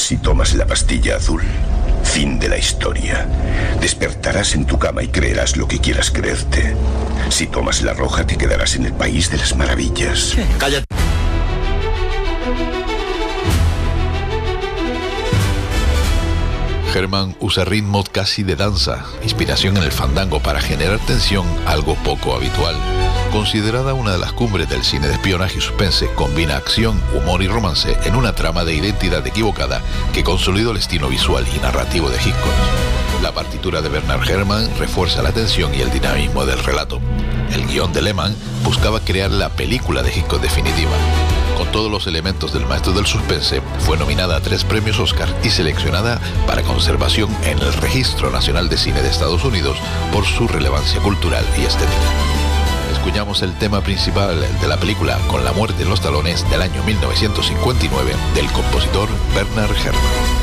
Si tomas la pastilla azul, fin de la historia. Despertarás en tu cama y creerás lo que quieras creerte. Si tomas la roja, te quedarás en el país de las maravillas. Cállate. Herman usa ritmos casi de danza, inspiración en el fandango para generar tensión, algo poco habitual. Considerada una de las cumbres del cine de espionaje y suspense, combina acción, humor y romance en una trama de identidad equivocada que consolidó el estilo visual y narrativo de Hitchcock. La partitura de Bernard Herrmann refuerza la tensión y el dinamismo del relato. El guión de Lehmann buscaba crear la película de Hitchcock definitiva. Con todos los elementos del maestro del suspense, fue nominada a 3 premios Oscar y seleccionada para conservación en el Registro Nacional de Cine de Estados Unidos por su relevancia cultural y estética. Escuchamos el tema principal de la película Con la muerte en los talones del año 1959 del compositor Bernard Herrmann.